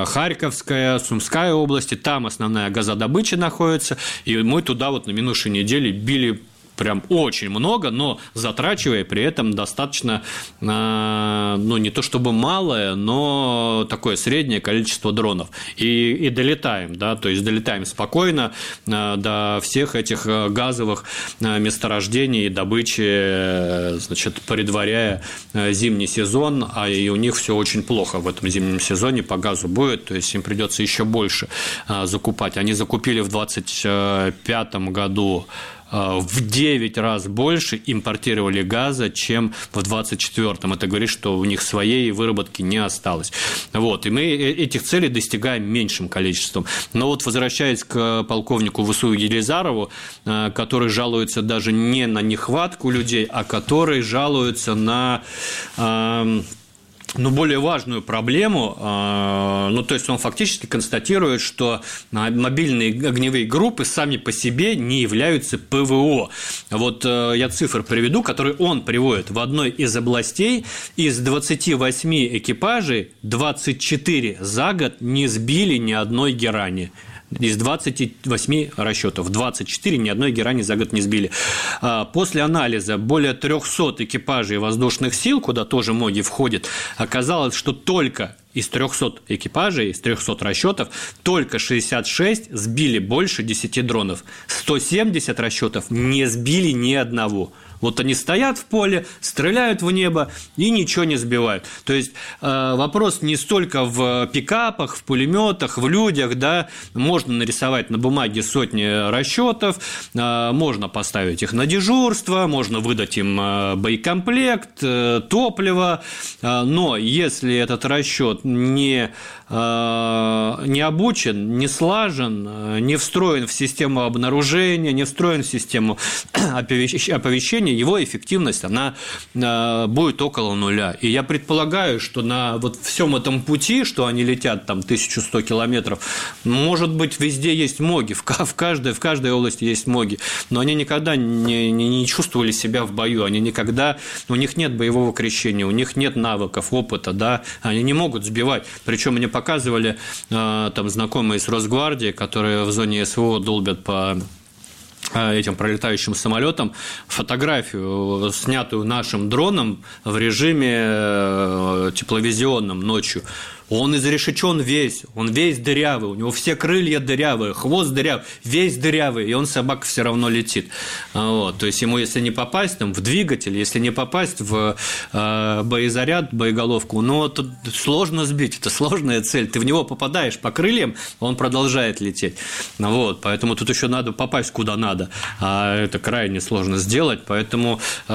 Харьковская, Сумская области, там основная газодобыча находится, и мы туда вот на минувшей неделе били прям очень много, но затрачивая при этом достаточно, ну, не то чтобы малое, но такое среднее количество дронов. И долетаем, да, то есть долетаем спокойно до всех этих газовых месторождений и добычи, значит, предваряя зимний сезон, а и у них все очень плохо в этом зимнем сезоне по газу будет, то есть им придется еще больше закупать. Они закупили в 2025 году в 9 раз больше импортировали газа, чем в 2024. Это говорит, что у них своей выработки не осталось. Вот. И мы этих целей достигаем меньшим количеством. Но вот возвращаясь к полковнику ВСУ Елизарову, который жалуется даже не на нехватку людей, а который жалуется на более важную проблему, то есть он фактически констатирует, что мобильные огневые группы сами по себе не являются ПВО. Вот я цифры приведу, которые он приводит. В одной из областей из 28 экипажей 24 за год не сбили ни одной герани. Из 28 расчетов 24 ни одной герани за год не сбили. После анализа более 300 экипажей воздушных сил, куда тоже МОГИ входит, оказалось, что только из 300 экипажей, из 300 расчетов, только 66 сбили больше 10 дронов. 170 расчетов не сбили ни одного. Вот они стоят в поле, стреляют в небо и ничего не сбивают. То есть вопрос не столько в пикапах, в пулеметах, в людях, да, можно нарисовать на бумаге сотни расчетов, можно поставить их на дежурство, можно выдать им боекомплект, топливо, но если этот расчет не обучен, не слажен, не встроен в систему обнаружения, не встроен в систему оповещения, его эффективность, она будет около нуля. И я предполагаю, что на вот всем этом пути, что они летят там 1100 километров, может быть, везде есть МОГи, в каждой области есть МОГи, но они никогда не чувствовали себя в бою, они никогда, у них нет боевого крещения, у них нет навыков, опыта, да, они не могут сбивать. Причем мне показывали там знакомые с Росгвардии, которые в зоне СВО долбят по этим пролетающим самолетам, фотографию, снятую нашим дроном в режиме тепловизионном ночью. Он изрешечен весь, он весь дырявый, у него все крылья дырявые, хвост дырявый, весь дырявый, и он, собака, все равно летит. Вот. То есть ему, если не попасть там, в двигатель, если не попасть в боезаряд, боеголовку, это сложно сбить, это сложная цель. Ты в него попадаешь по крыльям, он продолжает лететь. Вот. Поэтому тут еще надо попасть куда надо, а это крайне сложно сделать. Поэтому,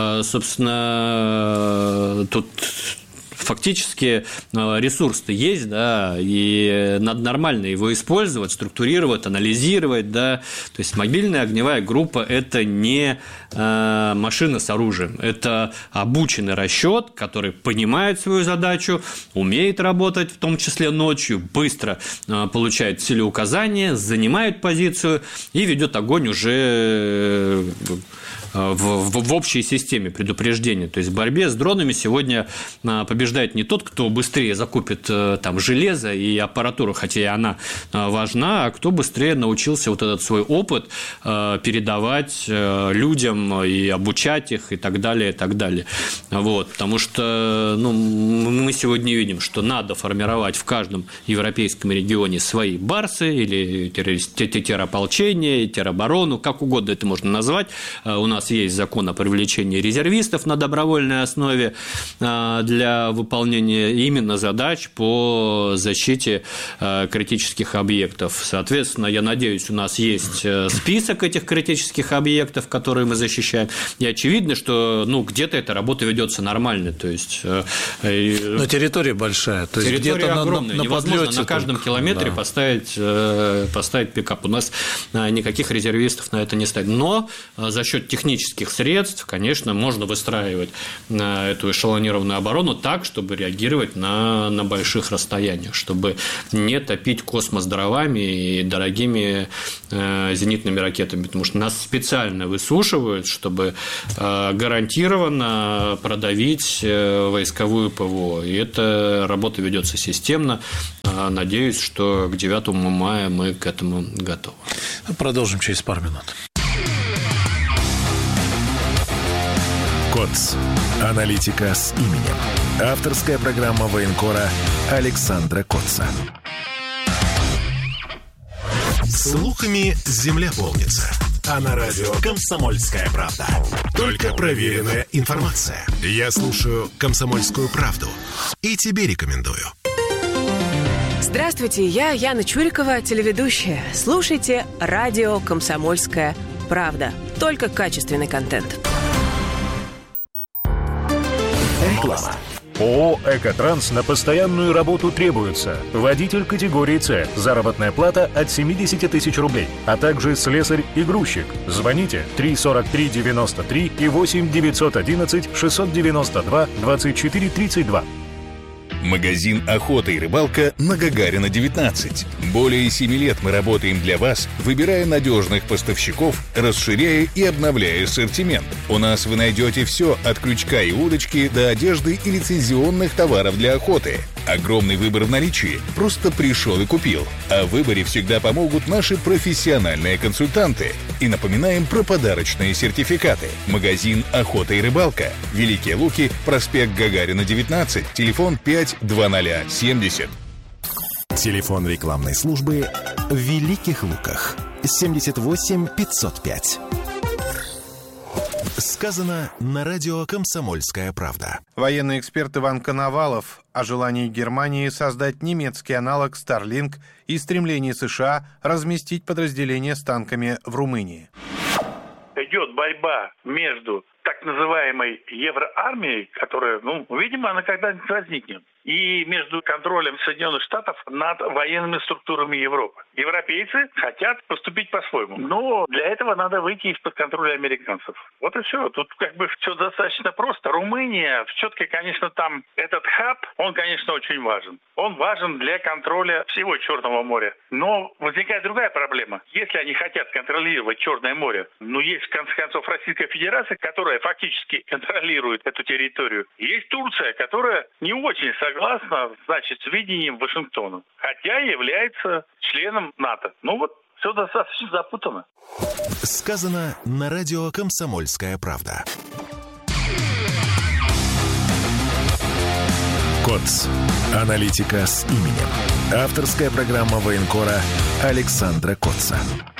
собственно, тут фактически ресурс-то есть, да, и надо нормально его использовать, структурировать, анализировать, да, то есть мобильная огневая группа – это не машина с оружием, это обученный расчет, который понимает свою задачу, умеет работать, в том числе ночью, быстро получает целеуказания, занимает позицию и ведет огонь уже в общей системе предупреждения. То есть в борьбе с дронами сегодня побеждает не тот, кто быстрее закупит там железо и аппаратуру, хотя и она важна, а кто быстрее научился вот этот свой опыт передавать людям и обучать их и так далее, и так далее. Вот, потому что мы сегодня видим, что надо формировать в каждом европейском регионе свои барсы или террополчение, тероборону, как угодно это можно назвать. У нас есть закон о привлечении резервистов на добровольной основе для выполнения именно задач по защите критических объектов. Соответственно, я надеюсь, у нас есть список этих критических объектов, которые мы защищаем, и очевидно, что где-то эта работа ведется нормально. То есть, но территория большая. То есть территория огромная. Невозможно на каждом километре поставить пикап. У нас никаких резервистов на это не стоит. Но за счет технических технических средств, конечно, можно выстраивать эту эшелонированную оборону так, чтобы реагировать на больших расстояниях, чтобы не топить космос дровами и дорогими зенитными ракетами, потому что нас специально высушивают, чтобы гарантированно продавить войсковую ПВО. И эта работа ведется системно. Надеюсь, что к 9 мая мы к этому готовы. Продолжим через пару минут. КОЦ. Аналитика с именем. Авторская программа военкора Александра Котца. Слухами земля полнится. А на радио «Комсомольская правда». Только проверенная информация. Я слушаю «Комсомольскую правду» и тебе рекомендую. Здравствуйте, я Яна Чурикова, телеведущая. Слушайте радио «Комсомольская правда». Только качественный контент. Реклама. ООО «Экотранс» на постоянную работу требуется. Водитель категории «С». Заработная плата от 70 тысяч рублей. А также слесарь и грузчик. Звоните 343-93 и 8-911-692-24-32. Магазин «Охота и рыбалка» на Гагарина, 19. Более 7 лет мы работаем для вас, выбирая надежных поставщиков, расширяя и обновляя ассортимент. У нас вы найдете все от крючка и удочки до одежды и лицензионных товаров для охоты. Огромный выбор в наличии. Просто пришел и купил. А в выборе всегда помогут наши профессиональные консультанты. И напоминаем про подарочные сертификаты. Магазин «Охота и рыбалка». Великие Луки, проспект Гагарина, 19. Телефон 52070. Телефон рекламной службы в Великих Луках. 78 505. Сказано на радио «Комсомольская правда». Военный эксперт Иван Коновалов о желании Германии создать немецкий аналог Starlink и стремлении США разместить подразделения с танками в Румынии. Идет борьба между так называемой евроармией, которая, видимо, она когда-нибудь возникнет, и между контролем Соединенных Штатов над военными структурами Европы. Европейцы хотят поступить по-своему, но для этого надо выйти из-под контроля американцев. Вот и все. Тут все достаточно просто. Румыния, четко, конечно, там этот хаб, он, конечно, очень важен. Он важен для контроля всего Черного моря. Но возникает другая проблема. Если они хотят контролировать Черное море, есть, в конце концов, Российская Федерация, которая фактически контролирует эту территорию. Есть Турция, которая не очень согласна, с видением Вашингтона, хотя является членом НАТО. Все достаточно запутанно. Сказано на радио «Комсомольская правда». КОЦ. Аналитика с именем. Авторская программа военкора Александра Котца.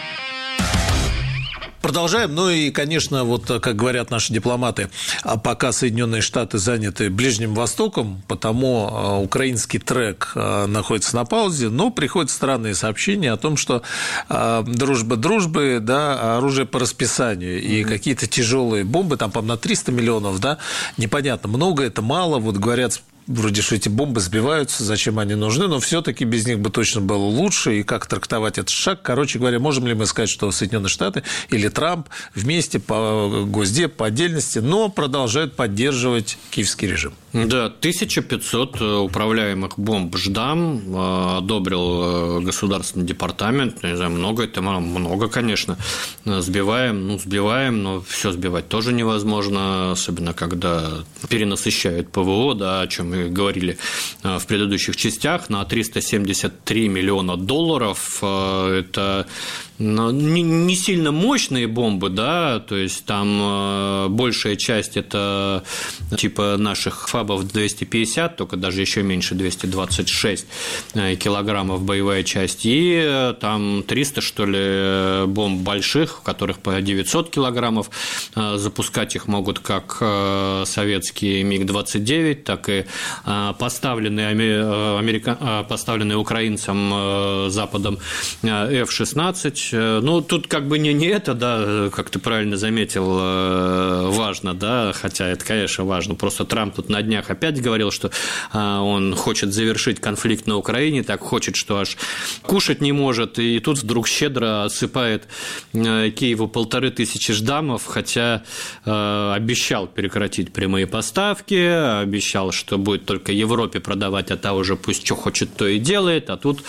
Продолжаем. И, конечно, как говорят наши дипломаты, пока Соединенные Штаты заняты Ближним Востоком, потому украинский трек находится на паузе, но приходят странные сообщения о том, что дружба дружбы, оружие по расписанию, и какие-то тяжелые бомбы, там, по-моему, на 300 миллионов, непонятно, много это, мало, говорят, вроде что эти бомбы сбиваются, зачем они нужны, но все-таки без них бы точно было лучше, и как трактовать этот шаг. Короче говоря, можем ли мы сказать, что Соединенные Штаты или Трамп вместе по Госдеп, по отдельности, но продолжают поддерживать киевский режим? Да, 1500 управляемых бомб «Ждам» одобрил Государственный департамент. Не знаю, много это, много, конечно. Сбиваем, но все сбивать тоже невозможно, особенно когда перенасыщают ПВО, о чем мы говорили в предыдущих частях, на 373 миллиона долларов. Это не сильно мощные бомбы, то есть там большая часть это типа наших ФАБов 250, только даже еще меньше, 226 килограммов боевая часть, и там 300, что ли, бомб больших, в которых по 900 килограммов. Запускать их могут как советские МиГ-29, так и поставленные украинцам Западом F-16. Ну, тут как бы не это, да, как ты правильно заметил, важно, да, хотя это, конечно, важно. Просто Трамп тут на днях опять говорил, что он хочет завершить конфликт на Украине, так хочет, что аж кушать не может, и тут вдруг щедро отсыпает Киеву 1500 ждамов, хотя обещал прекратить прямые поставки, обещал, что будет только Европе продавать, а та уже пусть что хочет, то и делает, а тут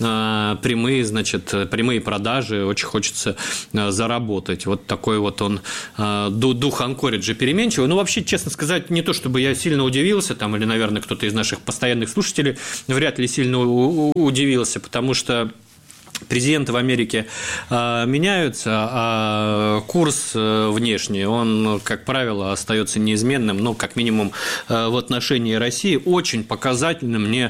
прямые продажи, очень хочется заработать. Вот такой вот он дух анкориджа переменчивый. Ну, вообще, честно сказать, не то чтобы я сильно удивился, там, или, наверное, кто-то из наших постоянных слушателей вряд ли сильно удивился, потому что президенты в Америке меняются, а курс внешний, он, как правило, остается неизменным, ну, как минимум, в отношении России. Очень показательным мне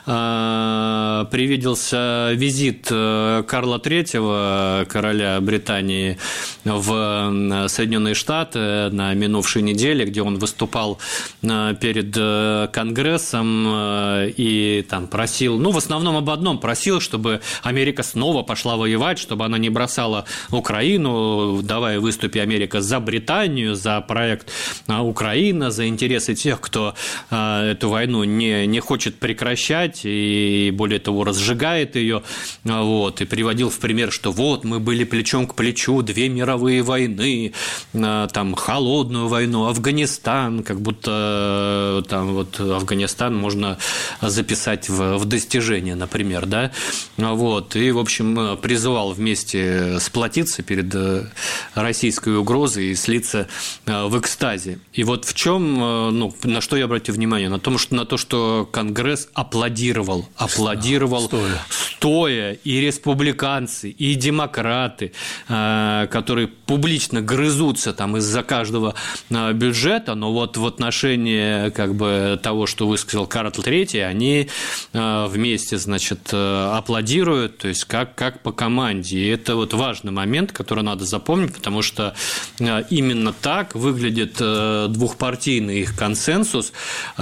привиделся визит Карла III, короля Британии, в Соединенные Штаты на минувшей неделе, где он выступал перед Конгрессом и там просил, ну, в основном об одном, просил, чтобы Америка снова пошла воевать, чтобы она не бросала Украину, давай выступи, Америка, за Британию, за проект Украина, за интересы тех, кто эту войну не хочет прекращать и, более того, разжигает ее, вот, и приводил в пример, что вот мы были плечом к плечу, 2 мировые войны, там, холодную войну, Афганистан, как будто там вот Афганистан можно записать в достижение, например, да, вот, и, в общем, призывал вместе сплотиться перед российской угрозой и слиться в экстазе. И вот в чем, ну, на что я обратил внимание? На то, что Конгресс аплодировал стоя, и республиканцы, и демократы, которые публично грызутся там из-за каждого бюджета, но вот в отношении как бы того, что высказал Карл III, они вместе, значит, аплодируют, то есть как по команде. И это вот важный момент, который надо запомнить, потому что именно так выглядит двухпартийный их консенсус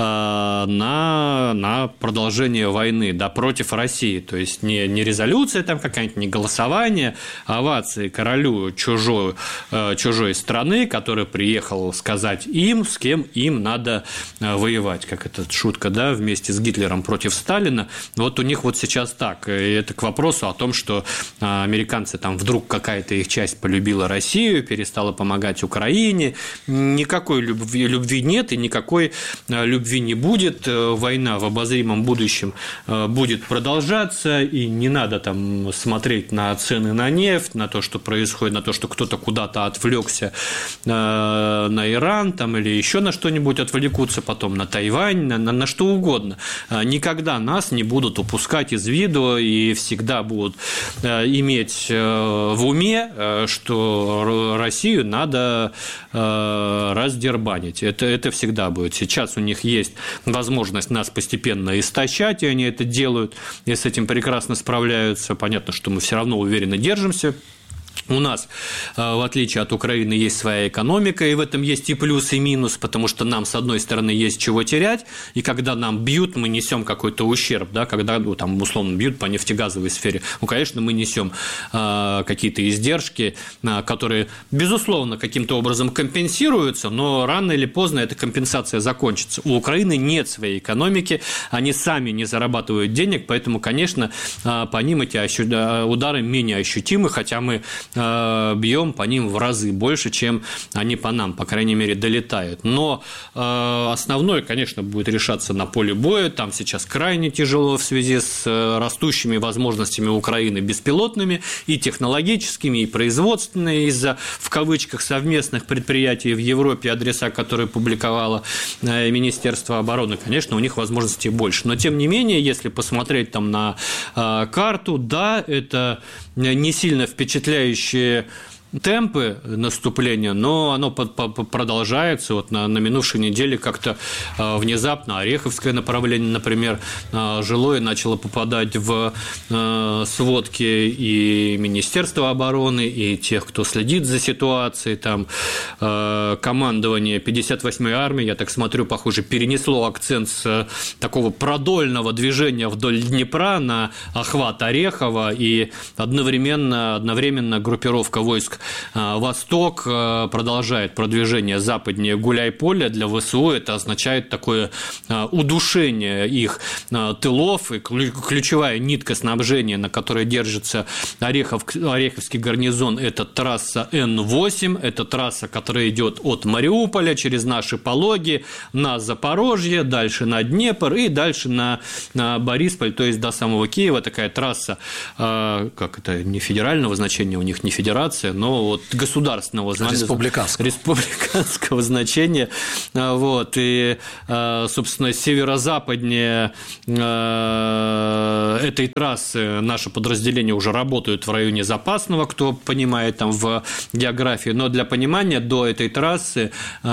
на продолжение войны, да, против России. То есть не резолюция там какая-нибудь, не голосование, а овации королю чужой страны, который приехал сказать им, с кем им надо воевать. Как эта шутка, да, вместе с Гитлером против Сталина. Вот у них вот сейчас так. И это к вопросу о том, что американцы там вдруг какая-то их часть полюбила Россию, перестала помогать Украине. Никакой любви нет и никакой любви не будет. Война в обозримом будущем будет продолжаться, и не надо там смотреть на цены на нефть, на то, что происходит, на то, что кто-то куда-то отвлекся на Иран там, или еще на что-нибудь отвлекутся, потом на Тайвань, на что угодно. Никогда нас не будут упускать из виду и всегда будут иметь в уме, что Россию надо раздербанить. Это всегда будет. Сейчас у них есть возможность нас постепенно истощать, и они это делают, и с этим прекрасно справляются. Понятно, что мы все равно уверенно держимся. У нас, в отличие от Украины, есть своя экономика, и в этом есть и плюс, и минус, потому что нам, с одной стороны, есть чего терять, и когда нам бьют, мы несем какой-то ущерб, да, когда, ну, там, условно, бьют по нефтегазовой сфере, ну, конечно, мы несем какие-то издержки, которые, безусловно, каким-то образом компенсируются, но рано или поздно эта компенсация закончится. У Украины нет своей экономики, они сами не зарабатывают денег, поэтому, конечно, по ним эти удары менее ощутимы, хотя мы бьем по ним в разы больше, чем они по нам, по крайней мере, долетают. Но основное, конечно, будет решаться на поле боя. Там сейчас крайне тяжело в связи с растущими возможностями Украины беспилотными и технологическими, и производственными, из-за, в кавычках, совместных предприятий в Европе, адреса, которые публиковало Министерство обороны. Конечно, у них возможностей больше. Но, тем не менее, если посмотреть там на карту, да, это не сильно впечатляющие темпы наступления, но оно продолжается. Вот на минувшей неделе как-то внезапно Ореховское направление, например, жилое начало попадать в сводки и Министерства обороны, и тех, кто следит за ситуацией. Там командование 58-й армии, я так смотрю, похоже, перенесло акцент с такого продольного движения вдоль Днепра на охват Орехова, и одновременно группировка войск «Восток» продолжает продвижение западнее Гуляйполя. Для ВСУ это означает такое удушение их тылов, и ключевая нитка снабжения, на которой держится Ореховский гарнизон, это трасса Н8, это трасса, которая идет от Мариуполя через наши Пологи на Запорожье, дальше на Днепр и дальше на Борисполь, то есть до самого Киева. Такая трасса, как это, не федерального значения, у них не федерация, но вот государственного республиканского значения. Вот. И, собственно, северо-западнее этой трассы наши подразделения уже работают в районе Запасного, кто понимает там в географии, но для понимания, до этой трассы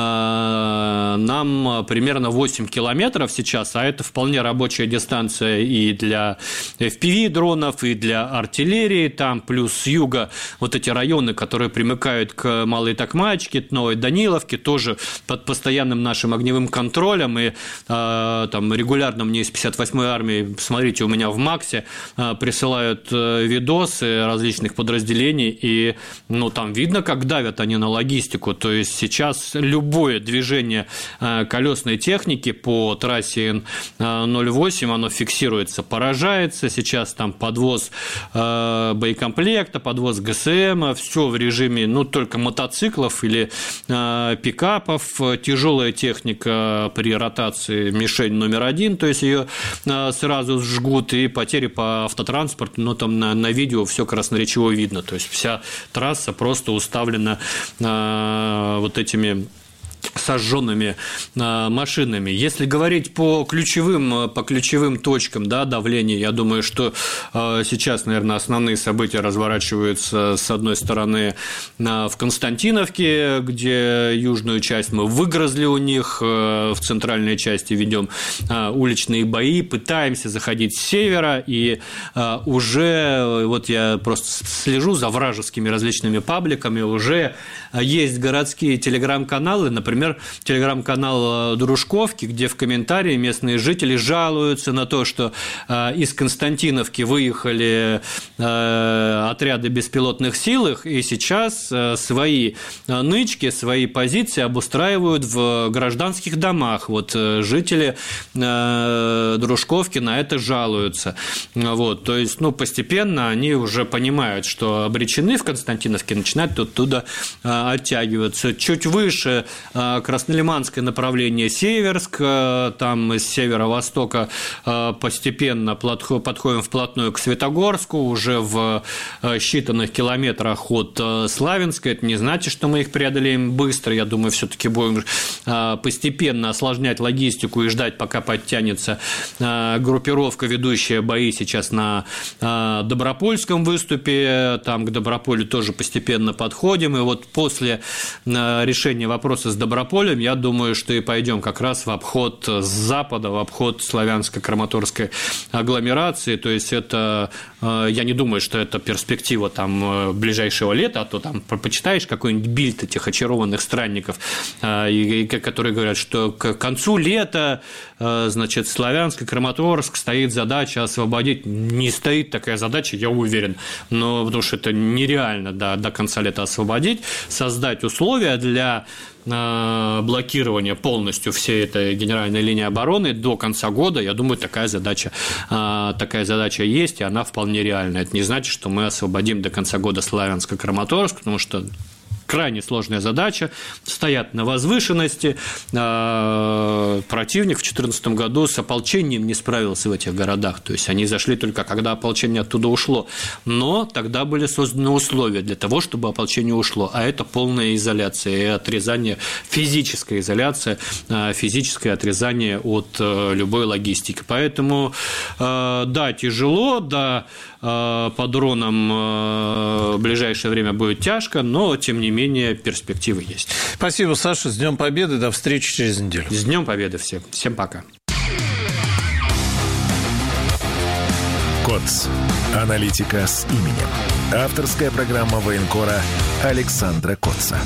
нам примерно 8 километров сейчас, а это вполне рабочая дистанция и для FPV-дронов, и для артиллерии, там плюс с юга вот эти районы, которые примыкают к Малой Токмачке, Новой Даниловке, тоже под постоянным нашим огневым контролем, и там регулярно мне из 58-й армии, смотрите, у меня в МАКСе присылают видосы различных подразделений, и там видно, как давят они на логистику, то есть сейчас любое движение колесной техники по трассе Н-08, оно фиксируется, поражается, сейчас там подвоз боекомплекта, подвоз ГСМ, все в режиме, только мотоциклов или пикапов, тяжелая техника при ротации мишень номер 1, то есть ее сразу сжгут, и потери по автотранспорту, но там на видео все красноречиво видно, то есть вся трасса просто уставлена вот этими сожженными машинами. Если говорить по ключевым точкам, давления, я думаю, что сейчас, наверное, основные события разворачиваются, с одной стороны, в Константиновке, где южную часть мы выгрызли у них, в центральной части ведем уличные бои, пытаемся заходить с севера, и уже вот я просто слежу за вражескими различными пабликами, уже есть городские телеграм-каналы, например, телеграм-канал Дружковки, где в комментарии местные жители жалуются на то, что из Константиновки выехали отряды беспилотных сил, и сейчас свои нычки, свои позиции обустраивают в гражданских домах. Вот жители Дружковки на это жалуются. Вот, то есть, постепенно они уже понимают, что обречены в Константиновке, начинают оттуда оттягиваться. Чуть выше Краснолиманское направление Северск, там с северо-востока постепенно подходим вплотную к Светогорску, уже в считанных километрах от Славянска. Это не значит, что мы их преодолеем быстро, я думаю, все-таки будем постепенно осложнять логистику и ждать, пока подтянется группировка, ведущая бои сейчас на Добропольском выступе, там к Доброполю тоже постепенно подходим, и вот после решения вопроса с Доброполем, я думаю, что и пойдем как раз в обход с запада, в обход славянско-краматорской агломерации, то есть это, я не думаю, что это перспектива там ближайшего лета, а то там почитаешь какой-нибудь бильд этих очарованных странников, которые говорят, что к концу лета, значит, Славянск-Краматорск стоит задача освободить, не стоит такая задача, я уверен, но потому что это нереально до конца лета освободить, создать условия для блокирования полностью всей этой генеральной линии обороны до конца года, я думаю, такая задача есть, и она вполне реальна. Это не значит, что мы освободим до конца года Славянск-Краматорск, потому что крайне сложная задача, стоят на возвышенности. Противник в 2014 году с ополчением не справился в этих городах, то есть они зашли только когда ополчение оттуда ушло, но тогда были созданы условия для того, чтобы ополчение ушло, а это полная изоляция и отрезание, физическая изоляция, физическое отрезание от любой логистики. Поэтому, да, тяжело, да, по дронам в ближайшее время будет тяжко, но, тем не менее, перспективы есть. Спасибо, Саша. С Днем Победы. До встречи через неделю. С Днем Победы всем. Всем пока. КОЦ. Аналитика с именем. Авторская программа военкора Александра Котца.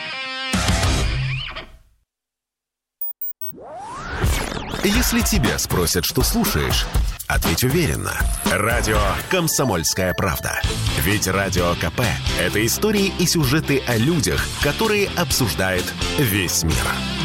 Если тебя спросят, что слушаешь, ответь уверенно. Радио «Комсомольская правда». Ведь Радио КП – это истории и сюжеты о людях, которые обсуждает весь мир.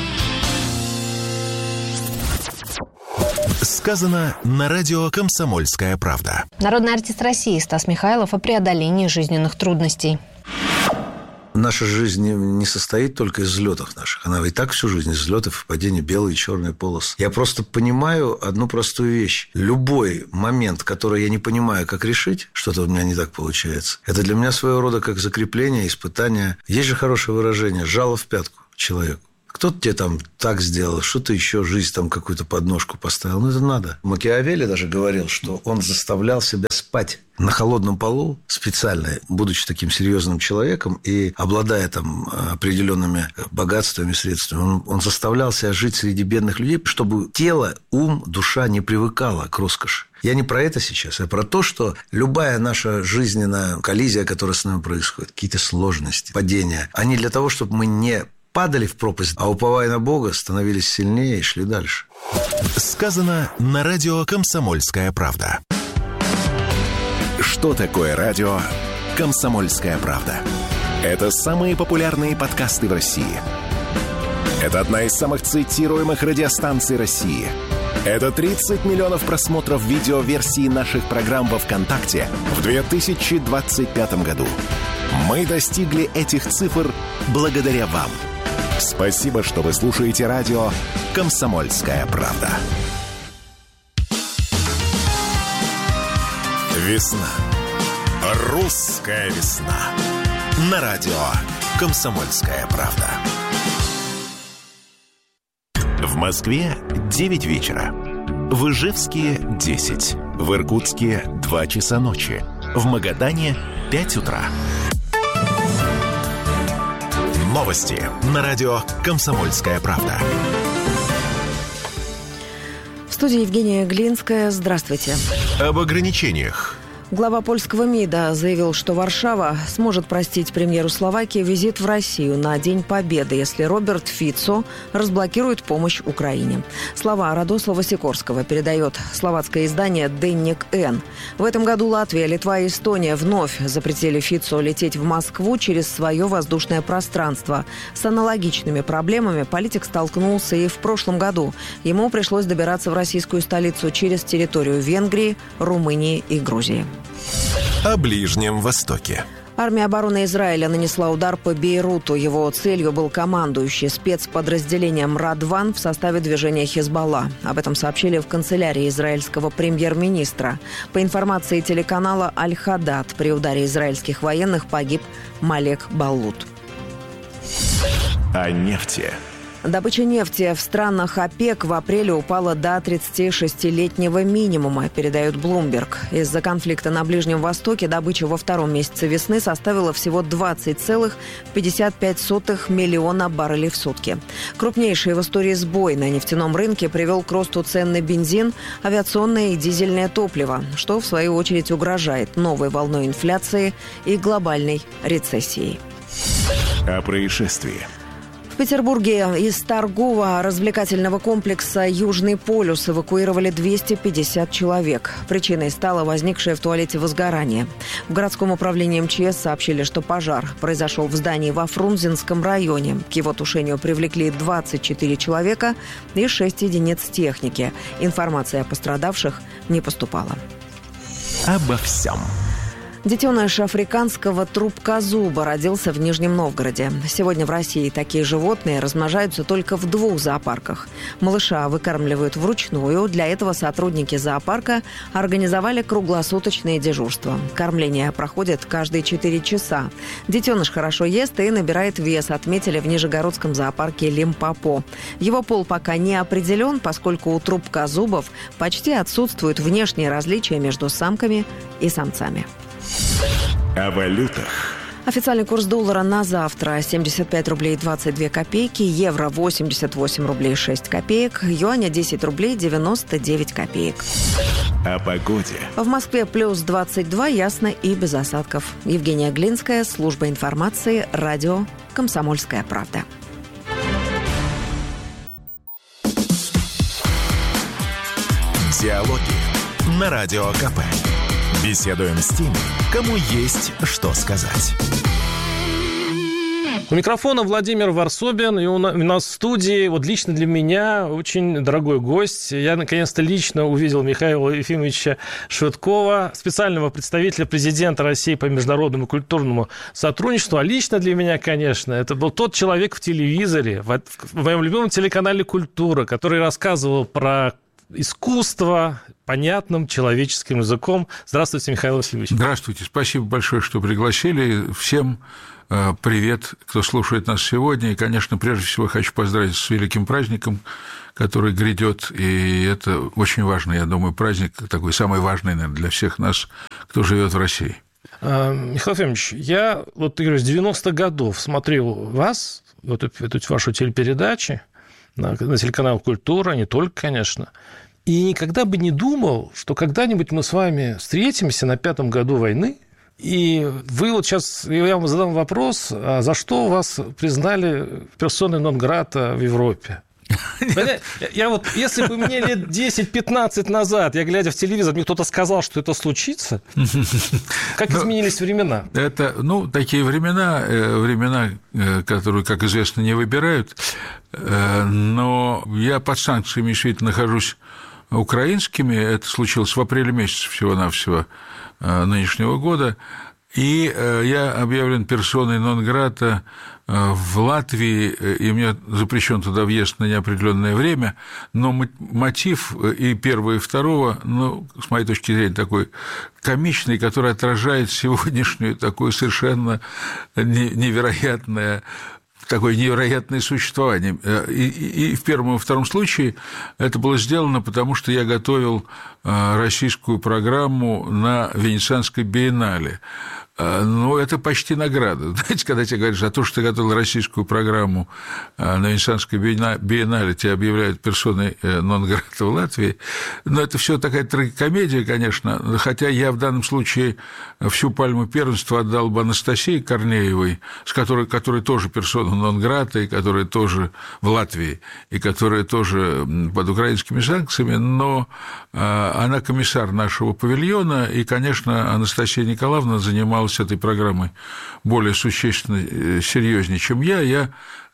Сказано на радио «Комсомольская правда». Народный артист России Стас Михайлов о преодолении жизненных трудностей. Наша жизнь не состоит только из взлетов наших. Она и так всю жизнь из взлетов и падений, белые и черные полосы. Я просто понимаю одну простую вещь. Любой момент, который я не понимаю, как решить, что-то у меня не так получается, это для меня своего рода как закрепление, испытание. Есть же хорошее выражение «жало в пятку» человеку. Кто-то тебе там так сделал, что-то еще, жизнь там какую-то подножку поставил. Ну, это надо. Макиавелли даже говорил, что он заставлял себя спать на холодном полу специально, будучи таким серьезным человеком и обладая там определенными богатствами, средствами. Он заставлял себя жить среди бедных людей, чтобы тело, ум, душа не привыкала к роскоши. Я не про это сейчас, а про то, что любая наша жизненная коллизия, которая с нами происходит, какие-то сложности, падения, они для того, чтобы мы не падали в пропасть, а уповая на Бога, становились сильнее и шли дальше. Сказано на радио «Комсомольская правда». Что такое радио «Комсомольская правда»? Это самые популярные подкасты в России. Это одна из самых цитируемых радиостанций России. Это 30 миллионов просмотров видеоверсии наших программ во ВКонтакте в 2025 году. Мы достигли этих цифр благодаря вам. Спасибо, что вы слушаете радио «Комсомольская правда». Весна. Русская весна. На радио «Комсомольская правда». В Москве 9 вечера. В Ижевске 10. В Иркутске 2 часа ночи. В Магадане 5 утра. Новости на радио «Комсомольская правда». В студии Евгения Глинская. Здравствуйте. Об ограничениях. Глава польского МИДа заявил, что Варшава сможет простить премьеру Словакии визит в Россию на День Победы, если Роберт Фицо разблокирует помощь Украине. Слова Радослава Сикорского передает словацкое издание «Денник Н». В этом году Латвия, Литва и Эстония вновь запретили Фицо лететь в Москву через свое воздушное пространство. С аналогичными проблемами политик столкнулся и в прошлом году. Ему пришлось добираться в российскую столицу через территорию Венгрии, Румынии и Грузии. О Ближнем Востоке. Армия обороны Израиля нанесла удар по Бейруту. Его целью был командующий спецподразделением Радван в составе движения Хизбалла. Об этом сообщили в канцелярии израильского премьер-министра. По информации телеканала «Аль-Хадад», при ударе израильских военных погиб Малек Баллут. О нефти. Добыча нефти в странах ОПЕК в апреле упала до 36-летнего минимума, передает Bloomberg. Из-за конфликта на Ближнем Востоке добыча во втором месяце весны составила всего 20,55 миллиона баррелей в сутки. Крупнейший в истории сбой на нефтяном рынке привел к росту цен на бензин, авиационное и дизельное топливо, что в свою очередь угрожает новой волной инфляции и глобальной рецессией. О происшествии. В Петербурге из торгово-развлекательного комплекса «Южный полюс» эвакуировали 250 человек. Причиной стало возникшее в туалете возгорание. В городском управлении МЧС сообщили, что пожар произошел в здании во Фрунзенском районе. К его тушению привлекли 24 человека и 6 единиц техники. Информация о пострадавших не поступала. Обо всем. Детеныш африканского трубкозуба родился в Нижнем Новгороде. Сегодня в России такие животные размножаются только в 2 зоопарках. Малыша выкармливают вручную. Для этого сотрудники зоопарка организовали круглосуточные дежурства. Кормление проходит каждые 4 часа. Детеныш хорошо ест и набирает вес, отметили в Нижегородском зоопарке Лимпопо. Его пол пока не определен, поскольку у трубкозубов почти отсутствуют внешние различия между самками и самцами. О валютах. Официальный курс доллара на завтра 75 рублей 22 копейки, евро 88 рублей 6 копеек, юаня 10 рублей 99 копеек. О погоде. В Москве плюс 22, ясно и без осадков. Евгения Глинская, служба информации, радио «Комсомольская правда». Диалоги на Радио КП. Беседуем с теми, кому есть что сказать. У микрофона Владимир Варсобин, и у нас в студии, вот лично для меня, очень дорогой гость. Я, наконец-то, лично увидел Михаила Ефимовича Швыдкова, специального представителя президента России по международному культурному сотрудничеству. А лично для меня, конечно, это был тот человек в телевизоре, в моем любимом телеканале «Культура», который рассказывал про искусство понятным человеческим языком. Здравствуйте, Михаил Васильевич. Здравствуйте. Спасибо большое, что пригласили. Всем привет, кто слушает нас сегодня. И, конечно, прежде всего хочу поздравить с великим праздником, который грядет. И это очень важный, я думаю, праздник, такой самый важный, наверное, для всех нас, кто живет в России. Михаил Ефимович, я вот, говорю, с 90-х годов смотрел вас, вот эту вашу телепередачу, на телеканал «Культура», не только, конечно, и никогда бы не думал, что когда-нибудь мы с вами встретимся на 5-м году войны, и вы вот сейчас, я вам задам вопрос, а за что вас признали персоной нон-грата в Европе? Я вот, если бы мне лет 10-15 назад, я глядя в телевизор, мне кто-то сказал, что это случится, как изменились времена? Это, такие времена, которые, как известно, не выбирают, но я под санкциями действительно нахожусь украинскими, это случилось в апреле месяце всего-навсего нынешнего года, и я объявлен персоной нон-грата в Латвии, и мне запрещен туда въезд на неопределенное время, но мотив и первого, и второго, с моей точки зрения, такой комичный, который отражает сегодняшнюю такое совершенно невероятное существование. И в первом и во втором случае это было сделано, потому что я готовил российскую программу на Венецианской биеннале. Это почти награда. Знаете, когда тебе говорят, за то, что ты готовил российскую программу на Венецианской биеннале, тебя объявляют персоной нон-грата в Латвии, это все такая трагикомедия, конечно, хотя я в данном случае всю пальму первенства отдал бы Анастасии Корнеевой, которая тоже персона нон-грата, и которая тоже в Латвии, и которая тоже под украинскими санкциями, но она комиссар нашего павильона, и, конечно, Анастасия Николаевна занималась этой программой более существенно, серьезнее, чем я. Я,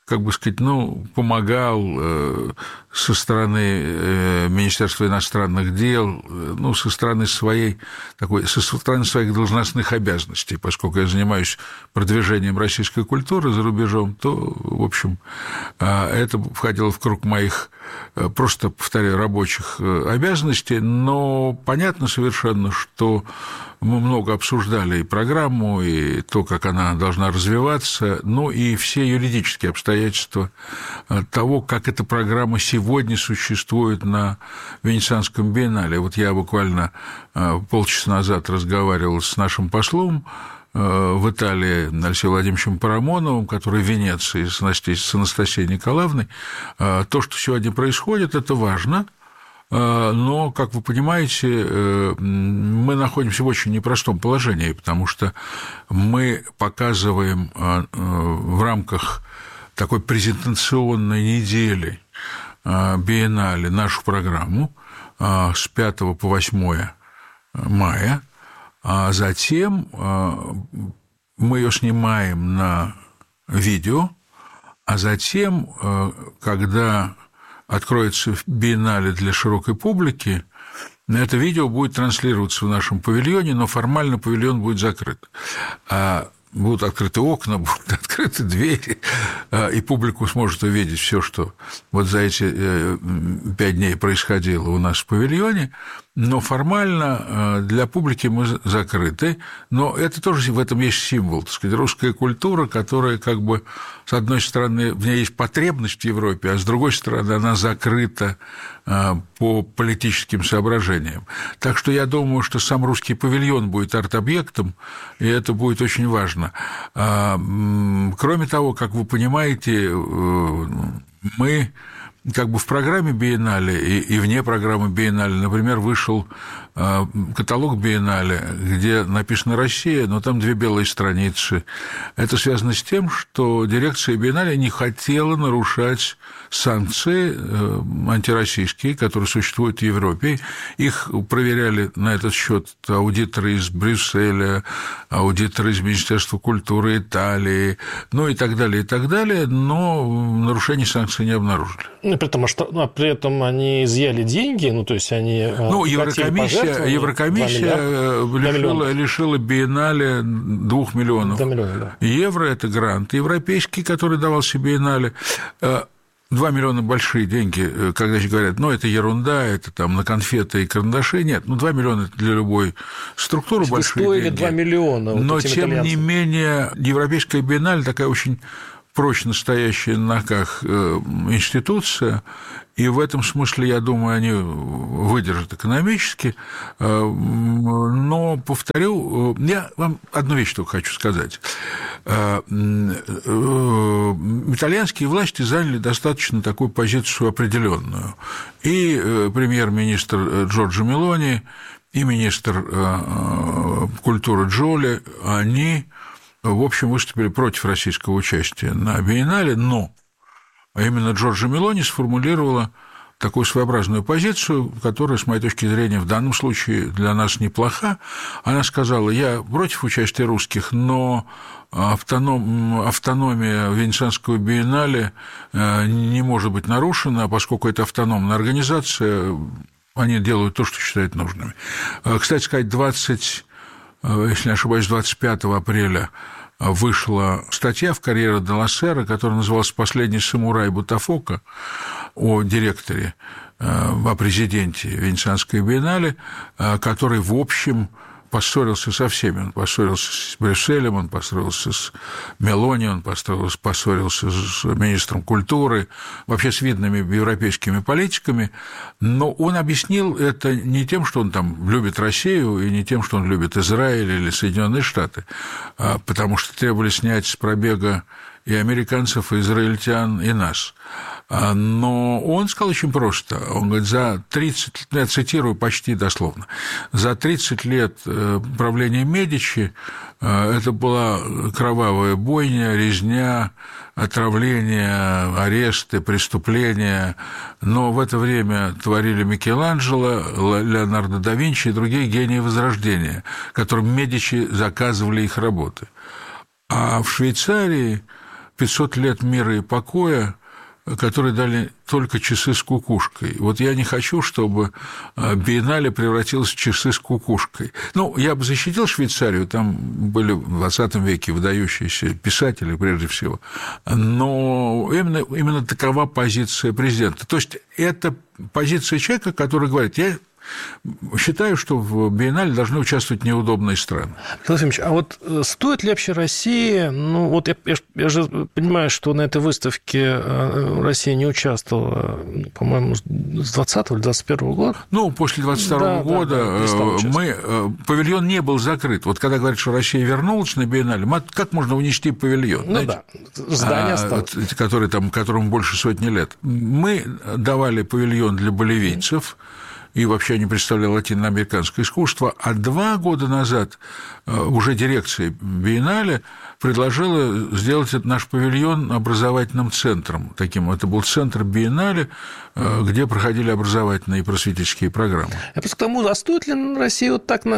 помогал со стороны Министерства иностранных дел, со стороны своих должностных обязанностей, поскольку я занимаюсь продвижением российской культуры за рубежом, то, в общем, это входило в круг моих, просто, повторяю, рабочих обязанностей, но понятно совершенно, что мы много обсуждали и программу, и то, как она должна развиваться, и все юридические обстоятельства того, как эта программа сегодня существует на Венецианском биеннале. Вот я буквально полчаса назад разговаривал с нашим послом в Италии Алексеем Владимировичем Парамоновым, который в Венеции с Анастасией Николаевной. То, что сегодня происходит, это важно. Но, как вы понимаете, мы находимся в очень непростом положении, потому что мы показываем в рамках такой презентационной недели биеннале нашу программу с 5 по 8 мая, а затем мы ее снимаем на видео, а затем, когда откроется биеннале для широкой публики, это видео будет транслироваться в нашем павильоне, но формально павильон будет закрыт. Будут открыты окна, будут открыты двери, и публику сможет увидеть все, что вот за эти 5 дней происходило у нас в павильоне, но формально для публики мы закрыты, но это тоже в этом есть символ, так сказать, русская культура, которая как бы, с одной стороны, в ней есть потребность в Европе, а с другой стороны, она закрыта по политическим соображениям. Так что я думаю, что сам русский павильон будет арт-объектом, и это будет очень важно. Кроме того, как вы понимаете, мы как бы в программе биеннале и вне программы биеннале, например, вышел каталог биеннале, где написано «Россия», но там 2 белые страницы. Это связано с тем, что дирекция биеннале не хотела нарушать санкции антироссийские, которые существуют в Европе. Их проверяли на этот счет аудиторы из Брюсселя, аудиторы из Министерства культуры Италии, ну и так далее, но нарушений санкций не обнаружили. При этом они изъяли деньги, то есть они... Еврокомиссия лишила биеннале 2 миллионов евро, это грант европейский, который давался биеннале. 2 миллиона большие деньги, когда говорят, это ерунда, это там на конфеты и карандаши. Нет, 2 миллиона для любой структуры большие стоили деньги. 2 миллиона. Но, тем не менее, Европейская биеннале такая очень прочно стоящая на ногах институция, и в этом смысле, я думаю, они выдержат экономически. Но, повторю, я вам одну вещь только хочу сказать. Итальянские власти заняли достаточно такую позицию определенную. И премьер-министр Джорджо Мелони, и министр культуры Джоли, они, в общем, выступили против российского участия на биеннале, но именно Джорджо Мелони сформулировала такую своеобразную позицию, которая, с моей точки зрения, в данном случае для нас неплоха. Она сказала: я против участия русских, но автономия Венецианского биеннале не может быть нарушена, поскольку это автономная организация, они делают то, что считают нужными. Кстати сказать, если не ошибаюсь, 25 апреля вышла статья в «Корьеро де ла Сера», которая называлась «Последний самурай Бутафока», о директоре, о президенте Венецианской биеннале, который, в общем, поссорился со всеми. Он поссорился с Брюсселем, он поссорился с Мелони, он поссорился с министром культуры, вообще с видными европейскими политиками, но он объяснил это не тем, что он там любит Россию, и не тем, что он любит Израиль или Соединенные Штаты, потому что требовали снять с пробега и американцев, и израильтян, и нас. Но он сказал очень просто. Он говорит, за 30, я цитирую почти дословно, за 30 лет правления Медичи это была кровавая бойня, резня, отравление, аресты, преступления, но в это время творили Микеланджело, Леонардо да Винчи и другие гении Возрождения, которым Медичи заказывали их работы. А в Швейцарии 500 лет мира и покоя, которые дали только часы с кукушкой. Вот я не хочу, чтобы биеннале превратилось в часы с кукушкой. Я бы защитил Швейцарию, там были в 20 веке выдающиеся писатели, прежде всего, но именно такова позиция президента. То есть это позиция человека, который говорит, я считаю, что в биеннале должны участвовать неудобные страны. Александр Ефимович, а вот стоит ли вообще Россия... я же понимаю, что на этой выставке Россия не участвовала, по-моему, с 20 или 21 года. После 22 года павильон не был закрыт. Вот когда говорят, что Россия вернулась на биеннале, как можно унести павильон? Здание осталось. Которому больше сотни лет. Мы давали павильон для боливийцев, и вообще не представлял латиноамериканское искусство, а 2 года назад уже дирекция биеннале предложила сделать этот наш павильон образовательным центром. Это был центр биеннале, где проходили образовательные и просветительские программы. Я просто к тому, а стоит ли Россия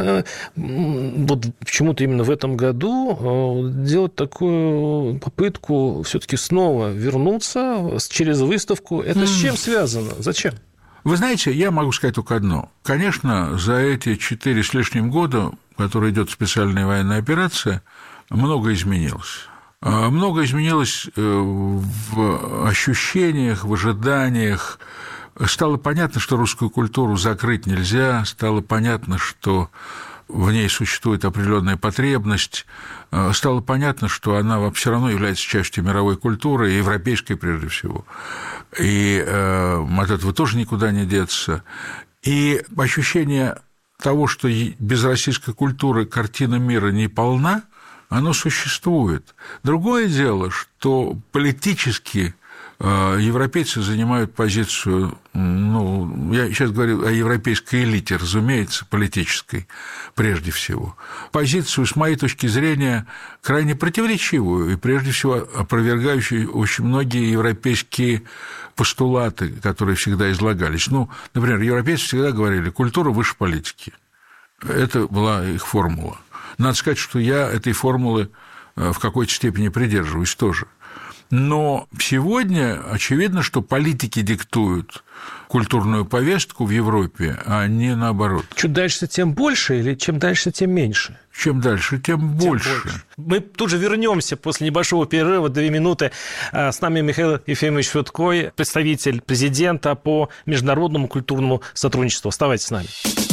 почему-то именно в этом году делать такую попытку все-таки снова вернуться через выставку? Это с чем связано? Зачем? Вы знаете, я могу сказать только одно. Конечно, за эти 4 с лишним года, которые идет специальная военная операция, много изменилось. Много изменилось в ощущениях, в ожиданиях. Стало понятно, что русскую культуру закрыть нельзя, стало понятно, что в ней существует определенная потребность, стало понятно, что она все равно является частью мировой культуры, европейской прежде всего, и от этого тоже никуда не деться. И ощущение того, что без российской культуры картина мира не полна, оно существует. Другое дело, что политически европейцы занимают позицию, я сейчас говорю о европейской элите, разумеется, политической прежде всего, позицию, с моей точки зрения, крайне противоречивую и, прежде всего, опровергающую очень многие европейские постулаты, которые всегда излагались. Например, европейцы всегда говорили: культура выше политики. Это была их формула. Надо сказать, что я этой формулы в какой-то степени придерживаюсь тоже. Но сегодня очевидно, что политики диктуют культурную повестку в Европе, а не наоборот. Чуть дальше, тем больше, или чем дальше, тем меньше? Чем дальше, тем больше. Мы тут же вернемся после небольшого перерыва, 2 минуты. С нами Михаил Ефимович Федкой, представитель президента по международному культурному сотрудничеству. Оставайтесь с нами.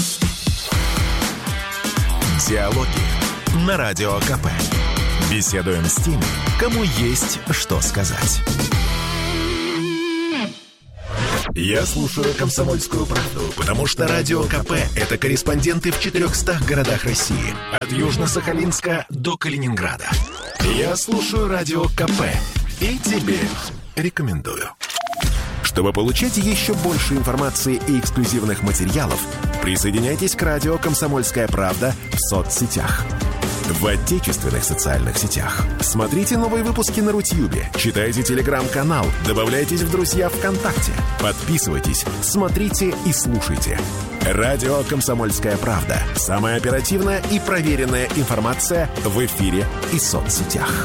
Диалоги на Радио КП. Беседуем с теми, кому есть что сказать. Я слушаю «Комсомольскую правду», потому что Радио КП – это корреспонденты в 400 городах России. От Южно-Сахалинска до Калининграда. Я слушаю Радио КП и тебе рекомендую. Чтобы получать еще больше информации и эксклюзивных материалов, присоединяйтесь к радио «Комсомольская правда» в соцсетях. В отечественных социальных сетях. Смотрите новые выпуски на Рутьюбе, читайте телеграм-канал, добавляйтесь в друзья ВКонтакте, подписывайтесь, смотрите и слушайте. Радио «Комсомольская правда». Самая оперативная и проверенная информация в эфире и соцсетях.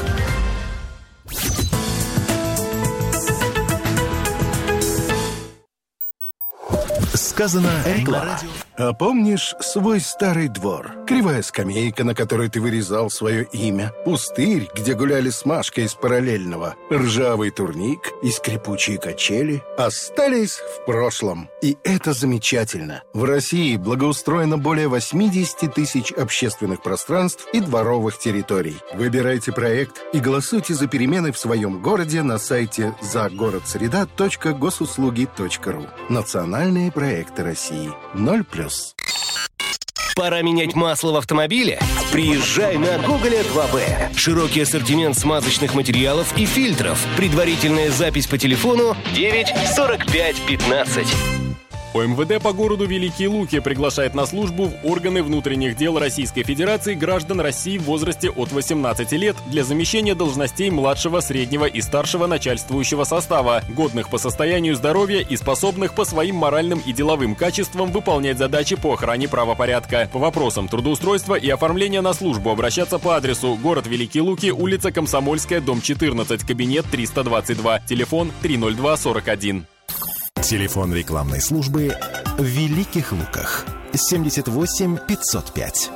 Сказано на радио. А помнишь свой старый двор? Кривая скамейка, на которой ты вырезал свое имя. Пустырь, где гуляли с Машкой из параллельного. Ржавый турник и скрипучие качели остались в прошлом. И это замечательно. В России благоустроено более 80 тысяч общественных пространств и дворовых территорий. Выбирайте проект и голосуйте за перемены в своем городе на сайте загородсреда.госуслуги.ру. Национальные проекты России. 0+. Пора менять масло в автомобиле? Приезжай на Гоголя 2Б. Широкий ассортимент смазочных материалов и фильтров. Предварительная запись по телефону 9 45 15. ОМВД по городу Великие Луки приглашает на службу в органы внутренних дел Российской Федерации граждан России в возрасте от 18 лет для замещения должностей младшего, среднего и старшего начальствующего состава, годных по состоянию здоровья и способных по своим моральным и деловым качествам выполнять задачи по охране правопорядка. По вопросам трудоустройства и оформления на службу обращаться по адресу: город Великие Луки, улица Комсомольская, дом 14, кабинет 322, телефон 30241. Телефон рекламной службы в Великих Луках 78 505.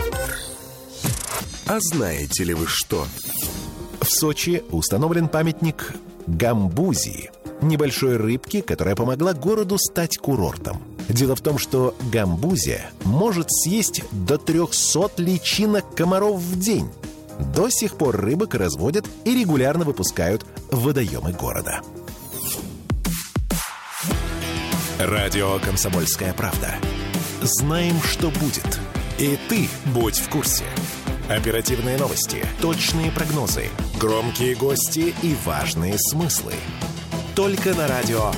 А знаете ли вы что? В Сочи установлен памятник гамбузии, небольшой рыбке, которая помогла городу стать курортом. Дело в том, что гамбузия может съесть до 300 личинок комаров в день. До сих пор рыбок разводят и регулярно выпускают в водоемы города. Радио «Комсомольская правда». Знаем, что будет. И ты будь в курсе. Оперативные новости, точные прогнозы, громкие гости и важные смыслы. Только на радио.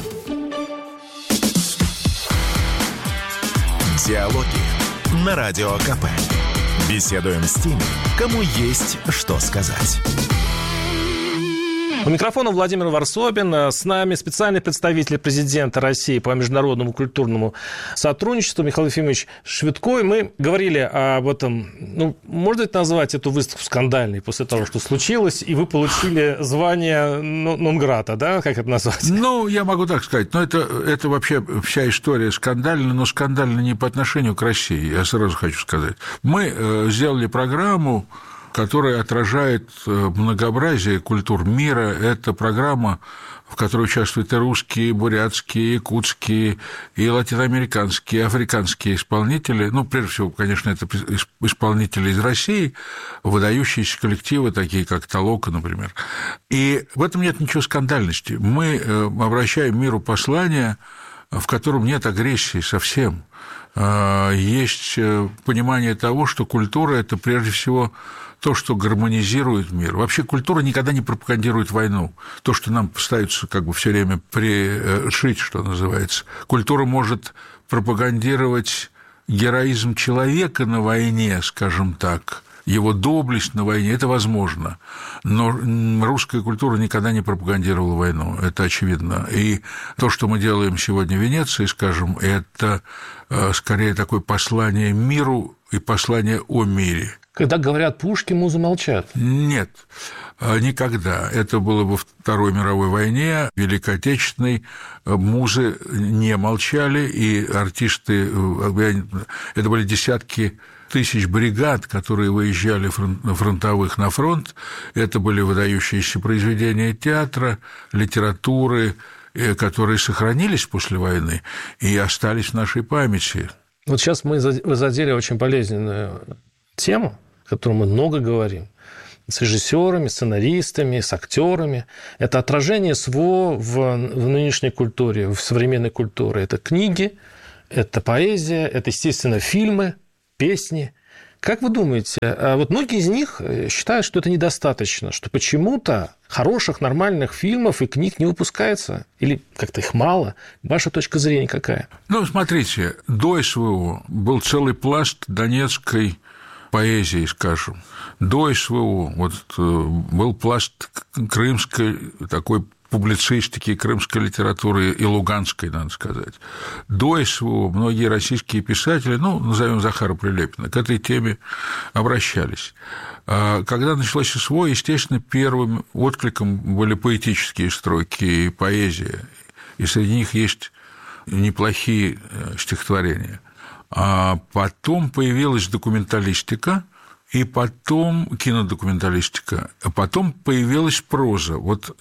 Диалоги на Радио КП. Беседуем с теми, кому есть что сказать. У микрофона Владимир Варсобин. С нами специальный представитель президента России по международному культурному сотрудничеству Михаил Ефимович Швидко. И мы говорили об этом, можно это назвать эту выставку скандальной после того, что случилось, и вы получили звание нон-грата, да, как это назвать? Я могу так сказать. Но это вообще вся история скандальна, но скандальна не по отношению к России, я сразу хочу сказать. Мы сделали программу, которая отражает многообразие культур мира. Это программа, в которой участвуют и русские, и бурятские, и якутские, и латиноамериканские, и африканские исполнители. Прежде всего, конечно, это исполнители из России, выдающиеся коллективы, такие как Толока, например. И в этом нет ничего скандальности. Мы обращаем миру послание, в котором нет агрессии совсем. Есть понимание того, что культура – это прежде всего то, что гармонизирует мир. Вообще культура никогда не пропагандирует войну. То, что нам пытаются все время пришить, что называется. Культура может пропагандировать героизм человека на войне, скажем так, его доблесть на войне, это возможно. Но русская культура никогда не пропагандировала войну, это очевидно. И то, что мы делаем сегодня в Венеции, скажем, это скорее такое послание миру и послание о мире. Когда говорят «пушки, музы молчат». Нет, никогда. Это было во Второй мировой войне, Великой Отечественной. Музы не молчали, и артисты, это были десятки тысяч бригад, которые выезжали фронтовых на фронт. Это были выдающиеся произведения театра, литературы, которые сохранились после войны и остались в нашей памяти. Вот сейчас вы задели очень болезненную тему, о которой мы много говорим, с режиссерами, сценаристами, с актерами. Это отражение СВО в нынешней культуре, в современной культуре. Это книги, это поэзия, это, естественно, фильмы, песни. Как вы думаете, вот многие из них считают, что это недостаточно, что почему-то хороших, нормальных фильмов и книг не выпускается, или как-то их мало? Ваша точка зрения какая? Смотрите, до СВО был целый пласт донецкой поэзии, скажем. До СВО был пласт крымской такой публицистики, крымской литературы и луганской, надо сказать. До СВО многие российские писатели, назовем Захара Прилепина, к этой теме обращались. Когда началось СВО, естественно, первым откликом были поэтические строки и поэзия, и среди них есть неплохие стихотворения. А потом появилась документалистика, и потом кинодокументалистика, а потом появилась проза.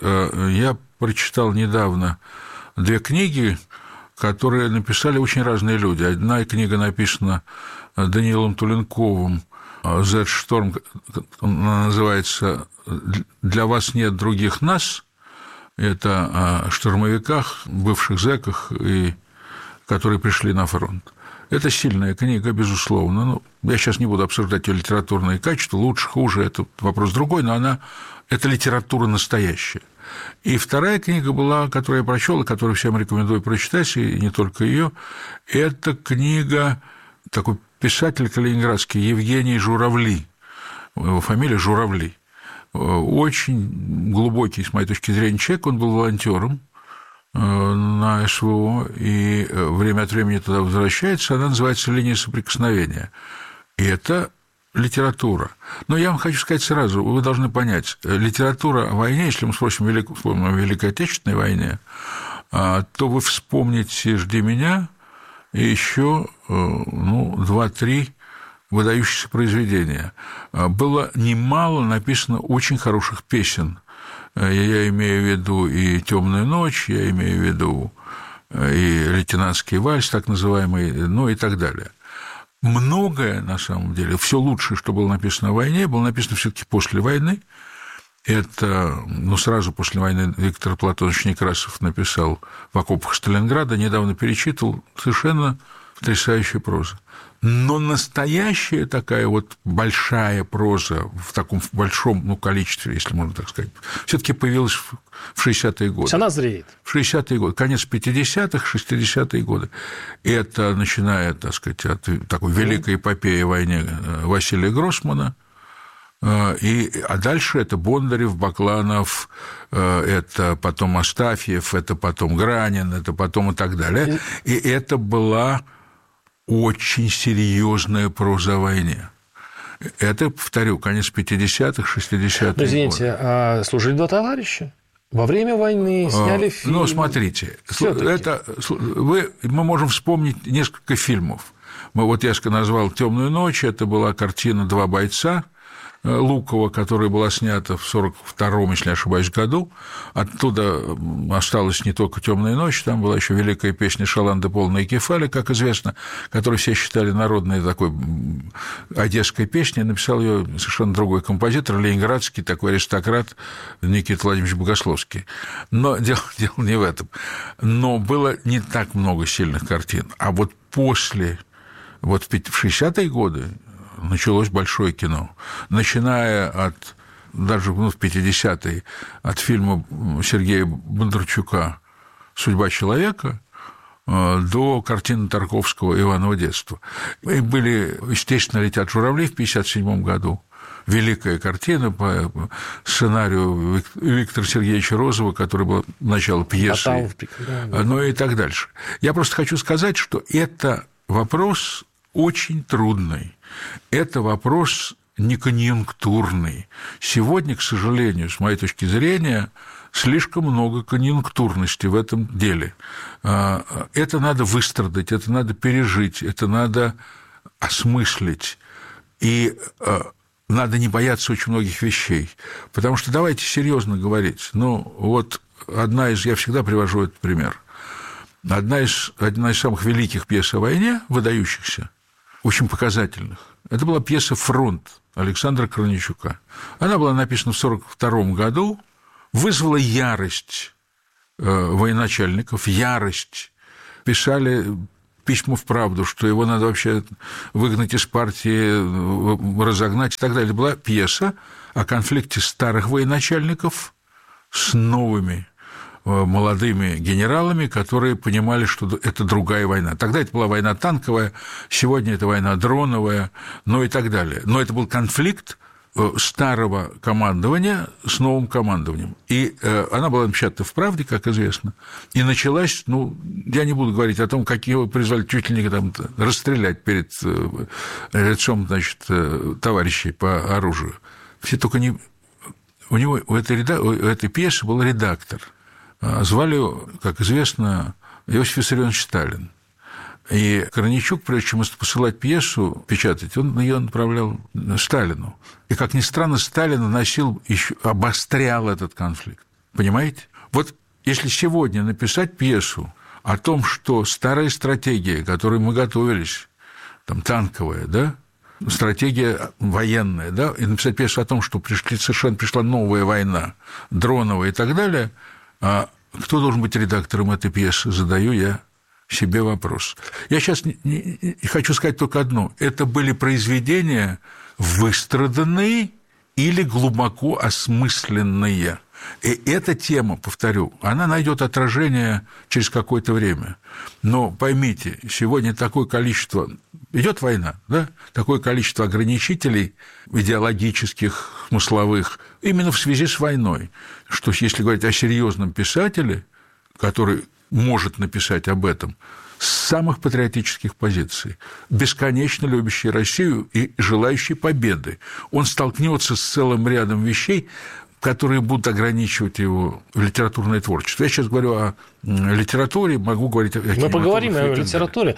Я прочитал недавно 2 книги, которые написали очень разные люди. Одна книга написана Даниилом Туленковым, «Z-шторм», она называется «Для вас нет других нас». Это о штурмовиках, бывших зэках, которые пришли на фронт. Это сильная книга, безусловно. Я сейчас не буду обсуждать ее литературные качества, лучше, хуже, это вопрос другой, но это литература настоящая. И вторая книга была, которую я прочел, и которую всем рекомендую прочитать, и не только ее, это книга такой писатель калининградский Евгений Журавли, его фамилия Журавли. Очень глубокий, с моей точки зрения, человек, он был волонтером на СВО, и время от времени туда возвращается, она называется «Линия соприкосновения». И это литература. Но я вам хочу сказать сразу, вы должны понять, литература о войне, если мы вспомним о Великой Отечественной войне, то вы вспомните «Жди меня» и еще 2-3 выдающихся произведения. Было немало написано очень хороших песен. Я имею в виду и «Темную ночь», я имею в виду и «Лейтенантский вальс», так называемый, и так далее. Многое, на самом деле, все лучшее, что было написано о войне, было написано все-таки после войны. Это, сразу после войны Виктор Платонович Некрасов написал «В окопах Сталинграда», недавно перечитывал, совершенно потрясающая проза. Но настоящая такая большая проза в таком большом количестве, если можно так сказать, все-таки появилась в 60-е годы. Она зреет. В 60-е годы, конец 50-х, 60-е годы. И это начиная, так сказать, от такой великой эпопеи о войне Василия Гроссмана, А дальше это Бондарев, Бакланов, это потом Астафьев, это потом Гранин, это потом и так далее. И это была очень серьезная проза о войне. Это, повторю, конец 50-х, 60-х. Извините, а служили два товарища? Во время войны сняли фильм? Ну, смотрите, мы можем вспомнить несколько фильмов. Я назвал «Темную ночь», это была картина «Два бойца» Лукова, которая была снята в 1942, если не ошибаюсь, году. Оттуда осталась не только «Темная ночь», там была еще великая песня Шаланды «Полные кефали», как известно, которую все считали народной такой одесской песней. Написал ее совершенно другой композитор, ленинградский такой аристократ Никита Владимирович Богословский. Но дело не в этом. Но было не так много сильных картин. А вот после, в 60-е годы, началось большое кино. Начиная от, даже в 50-е, от фильма Сергея Бондарчука «Судьба человека» до картины Тарковского «Иваново детство». И были, естественно, «Летят журавли» в 1957 году. Великая картина по сценарию Виктора Сергеевича Розова, который был начало пьесы, ну и так дальше. Я просто хочу сказать, что это вопрос очень трудный. Это вопрос не конъюнктурный. Сегодня, к сожалению, с моей точки зрения, слишком много конъюнктурности в этом деле. Это надо выстрадать, это надо пережить, это надо осмыслить. И надо не бояться очень многих вещей. Потому что, давайте серьезно говорить, я всегда привожу этот пример. Одна из самых великих пьес о войне, выдающихся, очень показательных, это была пьеса «Фронт» Александра Корнейчука. Она была написана в 1942 году, вызвала ярость военачальников, ярость. Писали письма в «Правду», что его надо вообще выгнать из партии, разогнать и так далее. Это была пьеса о конфликте старых военачальников с новыми молодыми генералами, которые понимали, что это другая война. Тогда это была война танковая, сегодня это война дроновая, ну и так далее. Но это был конфликт старого командования с новым командованием. И она была напечатана в «Правде», как известно, и началась, я не буду говорить о том, как его призвали чуть ли не там расстрелять перед лицом, товарищей по оружию. Все только не... У этой пьесы был редактор. Звали его, как известно, Иосиф Виссарионович Сталин. И Корнейчук, прежде чем посылать пьесу печатать, он ее направлял Сталину. И, как ни странно, Сталин обострял этот конфликт. Понимаете? Если сегодня написать пьесу о том, что старая стратегия, к которой мы готовились, танковая, да, стратегия военная, да, и написать пьесу о том, что совершенно пришла новая война, дроновая и так далее, а кто должен быть редактором этой пьесы, задаю я себе вопрос. Я сейчас хочу сказать только одно. Это были произведения выстраданные или глубоко осмысленные. И эта тема, повторю, она найдет отражение через какое-то время. Но поймите, сегодня такое количество... Идет война, да? Такое количество ограничителей идеологических, смысловых, именно в связи с войной, что если говорить о серьезном писателе, который может написать об этом, с самых патриотических позиций, бесконечно любящий Россию и желающий победы, он столкнется с целым рядом вещей, которые будут ограничивать его литературное творчество. Я сейчас говорю о литературе, могу говорить о кинематографе. Мы поговорим о литературе.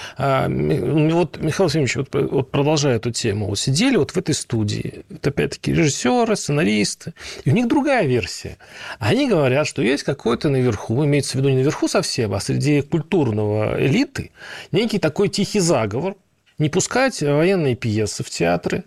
Михаил Васильевич, продолжая эту тему, сидели в этой студии, опять-таки, режиссеры, сценаристы, и у них другая версия. Они говорят, что есть какой-то наверху, имеется в виду не наверху совсем, а среди культурного элиты, некий такой тихий заговор, не пускать военные пьесы в театры,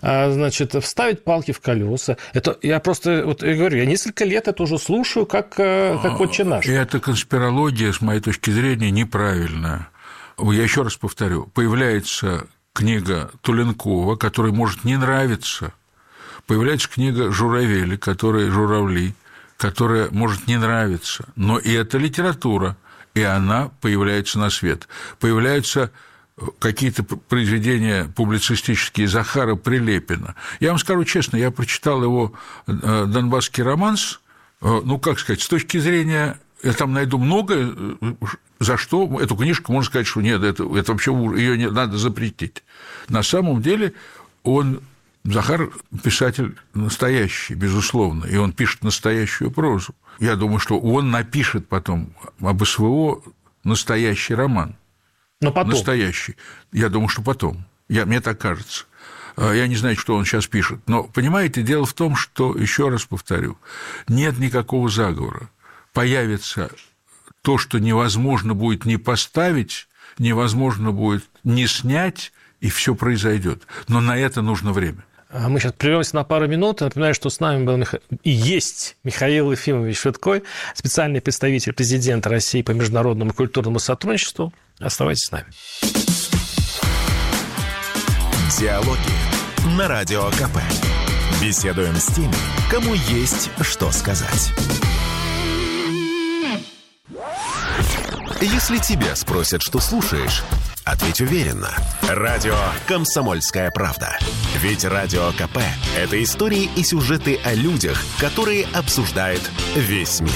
вставить палки в колеса. Это я просто говорю, я несколько лет это уже слушаю, как «Отче наш». И эта конспирология, с моей точки зрения, неправильная. Я еще раз повторю, появляется книга Туленкова, которая может не нравиться, появляется книга Журавели, «Журавли», которая может не нравиться, но и это литература, и она появляется на свет. Появляются какие-то произведения публицистические Захара Прилепина. Я вам скажу честно, я прочитал его «Донбасский романс», ну, как сказать, с точки зрения, я там найду многое, за что эту книжку можно сказать, что нет, это вообще ее надо запретить. На самом деле Захар писатель настоящий, безусловно, и он пишет настоящую прозу. Я думаю, что он напишет потом об СВО настоящий роман. Но потом. Настоящий. Я думаю, что потом. Мне так кажется. Я не знаю, что он сейчас пишет. Но, понимаете, дело в том, что, еще раз повторю, нет никакого заговора. Появится то, что невозможно будет не поставить, невозможно будет не снять, и все произойдет. Но на это нужно время. Мы сейчас прервемся на пару минут. Напоминаю, что с нами был и есть Михаил Ефимович Швидкой, специальный представитель президента России по международному и культурному сотрудничеству. Оставайтесь с нами. Диалоги на Радио КП. Беседуем с теми, кому есть что сказать. Если тебя спросят, что слушаешь, ответь уверенно. Радио «Комсомольская правда». Ведь Радио КП – это истории и сюжеты о людях, которые обсуждает весь мир.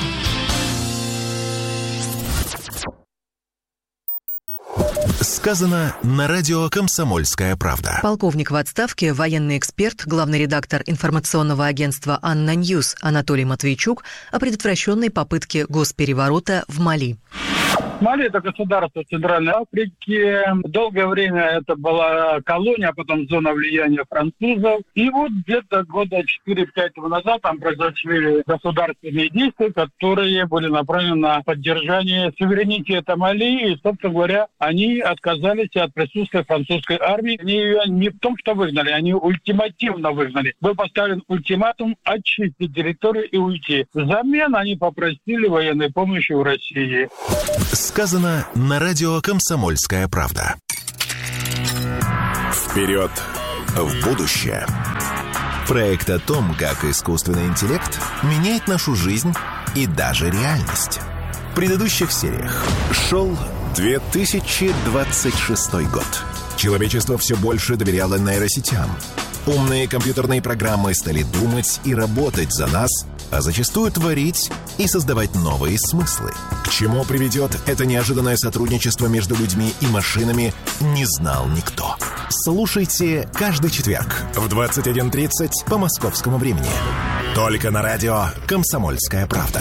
Сказано на радио «Комсомольская правда». Полковник в отставке, военный эксперт, главный редактор информационного агентства «Анна Ньюс» Анатолий Матвейчук о предотвращенной попытке госпереворота в Мали. Мали – это государство Центральной Африки. Долгое время это была колония, а потом зона влияния французов. И вот где-то года 4-5 назад там произошли государственные действия, которые были направлены на поддержание суверенитета Мали. И, собственно говоря, они отказались от присутствия французской армии. Они ее не в том, что выгнали, они ультимативно выгнали. Был поставлен ультиматум очистить территорию и уйти. Взамен они попросили военной помощи у России. Сказано на радио «Комсомольская правда». Вперед в будущее. Проект о том, как искусственный интеллект меняет нашу жизнь и даже реальность. В предыдущих сериях шел 2026 год. Человечество все больше доверяло нейросетям. Умные компьютерные программы стали думать и работать за нас, а зачастую творить и создавать новые смыслы. К чему приведет это неожиданное сотрудничество между людьми и машинами, не знал никто. Слушайте каждый четверг в 21:30 по московскому времени. Только на радио «Комсомольская правда».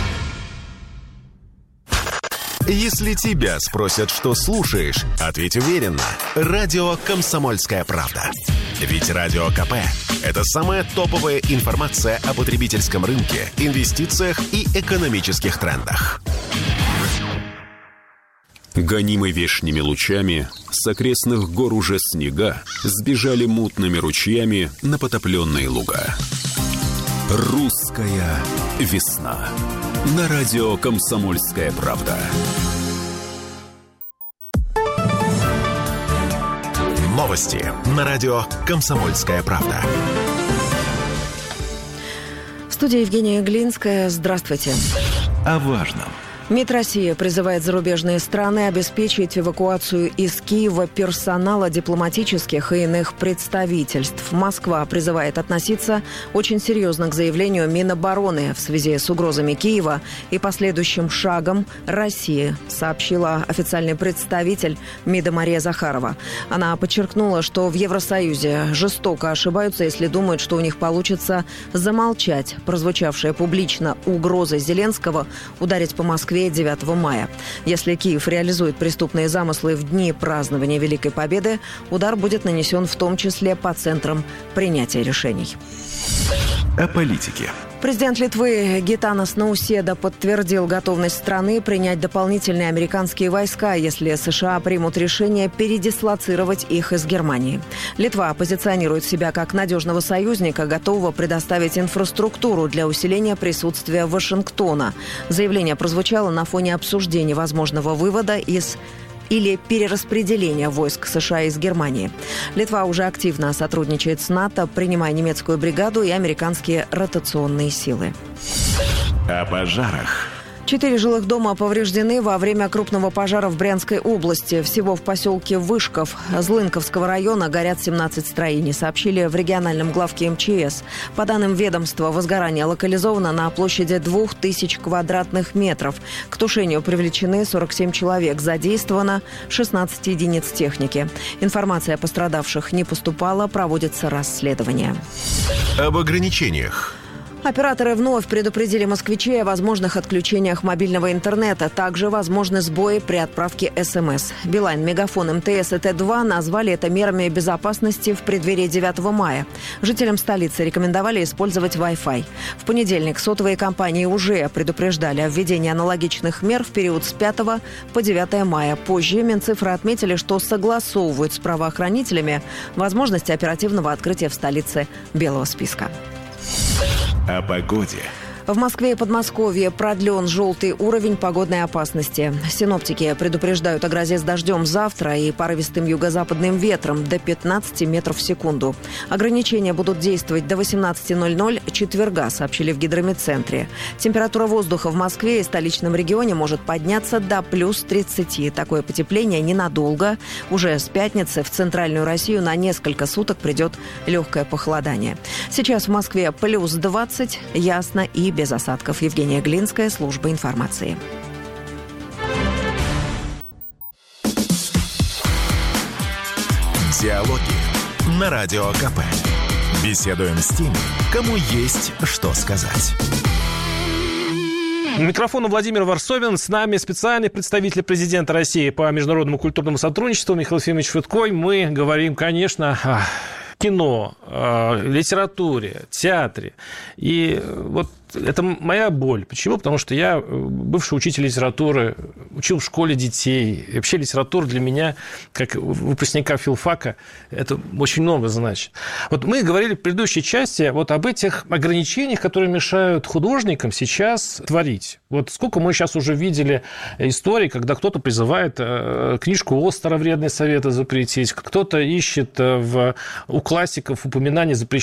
Если тебя спросят, что слушаешь, ответь уверенно. Радио «Комсомольская правда». Ведь Радио КП – это самая топовая информация о потребительском рынке, инвестициях и экономических трендах. Гонимы вешними лучами, с окрестных гор уже снега сбежали мутными ручьями на потопленные луга. Русская весна. На радио «Комсомольская правда». Новости на радио «Комсомольская правда». В студии Евгения Глинская. Здравствуйте. О важном. МИД России призывает зарубежные страны обеспечить эвакуацию из Киева персонала дипломатических и иных представительств. Москва призывает относиться очень серьезно к заявлению Минобороны в связи с угрозами Киева и последующим шагом России, сообщила официальный представитель МИДа Мария Захарова. Она подчеркнула, что в Евросоюзе жестоко ошибаются, если думают, что у них получится замолчать прозвучавшая публично угроза Зеленского ударить по Москве 9 мая. Если Киев реализует преступные замыслы в дни празднования Великой Победы, удар будет нанесен в том числе по центрам принятия решений. О политике. Президент Литвы Гитанас Науседа подтвердил готовность страны принять дополнительные американские войска, если США примут решение передислоцировать их из Германии. Литва позиционирует себя как надежного союзника, готового предоставить инфраструктуру для усиления присутствия Вашингтона. Заявление прозвучало на фоне обсуждения возможного вывода или перераспределения войск США из Германии. Литва уже активно сотрудничает с НАТО, принимая немецкую бригаду и американские ротационные силы. О пожарах. 4 жилых дома повреждены во время крупного пожара в Брянской области. Всего в поселке Вышков Злынковского района горят 17 строений, сообщили в региональном главке МЧС. По данным ведомства, возгорание локализовано на площади 2000 квадратных метров. К тушению привлечены 47 человек. Задействовано 16 единиц техники. Информация о пострадавших не поступала, проводится расследование. Об ограничениях. Операторы вновь предупредили москвичей о возможных отключениях мобильного интернета. Также возможны сбои при отправке СМС. Билайн, Мегафон, МТС и Т2 назвали это мерами безопасности в преддверии 9 мая. Жителям столицы рекомендовали использовать Wi-Fi. В понедельник сотовые компании уже предупреждали о введении аналогичных мер в период с 5 по 9 мая. Позже Минцифры отметили, что согласовывают с правоохранителями возможности оперативного открытия в столице белого списка. О погоде. В Москве и Подмосковье продлен желтый уровень погодной опасности. Синоптики предупреждают о грозе с дождем завтра и порывистым юго-западным ветром до 15 метров в секунду. Ограничения будут действовать до 18:00 четверга, сообщили в гидрометцентре. Температура воздуха в Москве и столичном регионе может подняться до плюс 30. Такое потепление ненадолго. Уже с пятницы в центральную Россию на несколько суток придет легкое похолодание. Сейчас в Москве плюс 20, ясно и без осадков. Евгения Глинская, служба информации. Диалоги на Радио КП. Беседуем с теми, кому есть что сказать. У микрофона Владимир Варсовин. С нами специальный представитель президента России по международному культурному сотрудничеству Михаил Ефимович Федкой. Мы говорим, конечно, о кино, литературе, театре. И вот это моя боль. Почему? Потому что я бывший учитель литературы, учил в школе детей. И вообще литература для меня, как выпускника филфака, это очень много значит. Вот мы говорили в предыдущей части вот об этих ограничениях, которые мешают художникам сейчас творить. Вот сколько мы сейчас уже видели историй, когда кто-то призывает книжку Остера «Вредные советы» запретить, кто-то ищет у классиков упоминания запрещенных